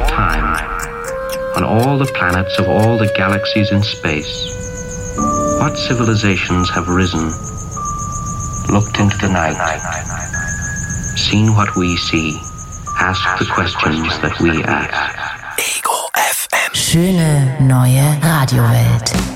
of time, on all the planets of all the galaxies in space, what civilizations have risen, looked into the night, seen what we see, asked the questions that we ask. Ego FM. Schöne neue Radiowelt.